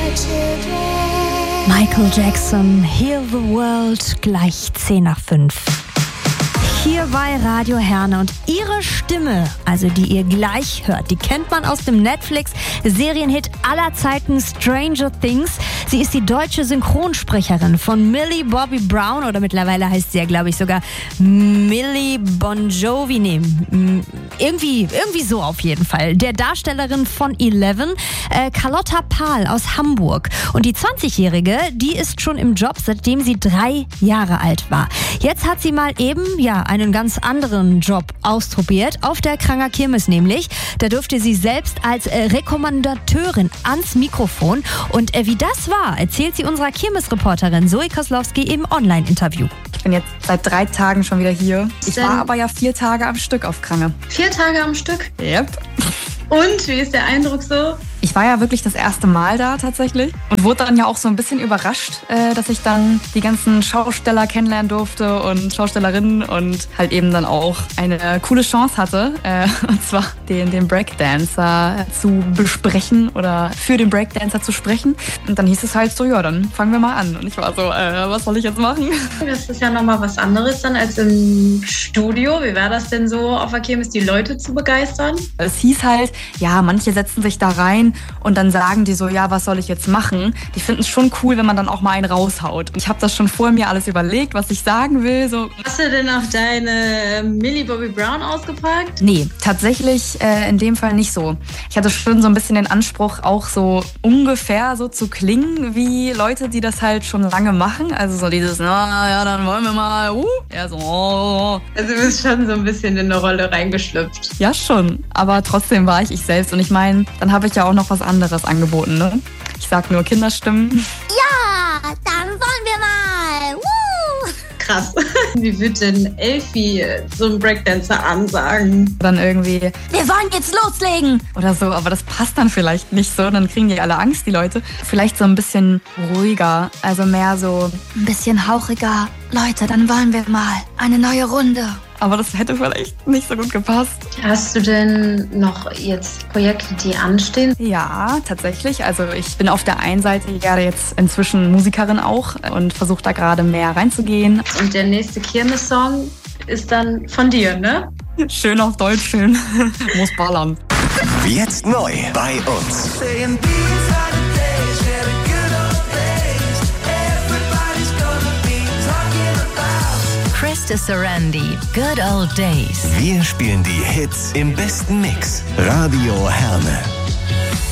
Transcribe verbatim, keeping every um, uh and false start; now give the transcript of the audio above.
Michael Jackson, Heal the World, gleich zehn nach fünf. Hier bei Radio Herne und ihre Stimme, also die ihr gleich hört, die kennt man aus dem Netflix-Serienhit aller Zeiten Stranger Things. Sie ist die deutsche Synchronsprecherin von Millie Bobby Brown oder mittlerweile heißt sie ja, glaube ich, sogar Millie Bon Jovi. Nee, irgendwie, irgendwie so auf jeden Fall. Der Darstellerin von Eleven, äh, Carlotta Pahl aus Hamburg. Und die zwanzigjährige, die ist schon im Job, seitdem sie drei Jahre alt war. Jetzt hat sie mal eben, ja, einen ganz anderen Job ausprobiert, auf der Kranger Kirmes nämlich. Da durfte sie selbst als äh, Rekommandateurin ans Mikrofon. Und äh, wie das war, erzählt sie unserer Kirmesreporterin Zoe Koslowski im Online-Interview. Ich bin jetzt seit drei Tagen schon wieder hier. Ich war aber ja vier Tage am Stück auf Krange. Vier Tage am Stück? Yep. Und, wie ist der Eindruck so? Ich war ja wirklich das erste Mal da tatsächlich und wurde dann ja auch so ein bisschen überrascht, äh, dass ich dann die ganzen Schausteller kennenlernen durfte und Schaustellerinnen und halt eben dann auch eine coole Chance hatte, äh, und zwar den, den Breakdancer zu besprechen oder für den Breakdancer zu sprechen. Und dann hieß es halt so, ja, dann fangen wir mal an. Und ich war so, äh, was soll ich jetzt machen? Das ist ja nochmal was anderes dann als im Studio. Wie wäre das denn so auf der Kirmes, die Leute zu begeistern? Es hieß halt, ja, manche setzen sich da rein und dann sagen die so, ja, was soll ich jetzt machen? Die finden es schon cool, wenn man dann auch mal einen raushaut. Ich habe das schon vor mir alles überlegt, was ich sagen will. So. Hast du denn auch deine Millie Bobby Brown ausgepackt? Nee, tatsächlich äh, in dem Fall nicht so. Ich hatte schon so ein bisschen den Anspruch, auch so ungefähr so zu klingen wie Leute, die das halt schon lange machen. Also so dieses, na ja, dann wollen wir mal, uh, ja so. Oh. Also du bist schon so ein bisschen in eine Rolle reingeschlüpft. Ja, schon. Aber trotzdem war ich ich selbst. Und ich meine, dann habe ich ja auch noch was anderes angeboten, ne? Ich sag nur Kinderstimmen. Ja, dann wollen wir mal. Woo! Krass. Wie wird denn Elfie so einen Breakdancer ansagen? Dann irgendwie, Wir wollen jetzt loslegen. oder so, aber das passt dann vielleicht nicht so. Dann kriegen die alle Angst, die Leute. Vielleicht so ein bisschen ruhiger, also mehr so Ein bisschen hauchiger. Leute, dann wollen wir mal eine neue Runde. Aber das hätte vielleicht nicht so gut gepasst. Hast du denn noch jetzt Projekte, die anstehen? Ja, tatsächlich. Also ich bin auf der einen Seite ja jetzt inzwischen Musikerin auch und versuche da gerade mehr reinzugehen. Und der nächste Kirmes-Song ist dann von dir, ne? Schön auf Deutsch, schön. Muss ballern. Jetzt neu bei uns. Krista Sarandi, Good Old Days. Wir spielen die Hits im besten Mix. Radio Herne.